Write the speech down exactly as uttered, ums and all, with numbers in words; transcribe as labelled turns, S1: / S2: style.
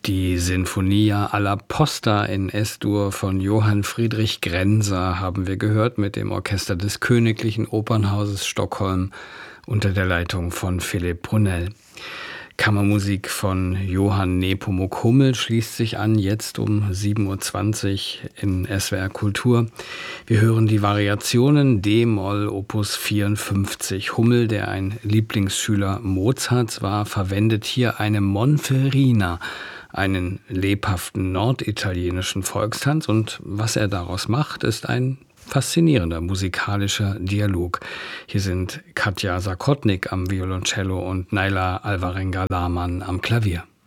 S1: Die Sinfonia alla Posta in S-Dur von Johann Friedrich Grenzer haben wir gehört mit dem Orchester des Königlichen Opernhauses Stockholm unter der Leitung von Philipp Brunel. Kammermusik von Johann Nepomuk Hummel schließt sich an, jetzt um sieben Uhr zwanzig in S W R Kultur. Wir hören die Variationen D-Moll Opus vierundfünfzig. Hummel, der ein Lieblingsschüler Mozarts war, verwendet hier eine Monferrina, einen lebhaften norditalienischen Volkstanz, und was er daraus macht, ist ein faszinierender musikalischer Dialog. Hier sind Katja Sakotnik am Violoncello und Naila Alvarenga-Lahmann am Klavier.